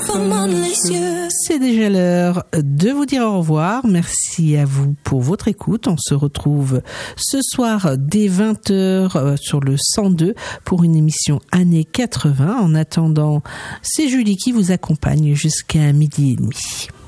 C'est déjà l'heure de vous dire au revoir. Merci à vous pour votre écoute. On se retrouve ce soir dès 20h sur le 102 pour une émission années 80. En attendant, c'est Julie qui vous accompagne jusqu'à 12h30.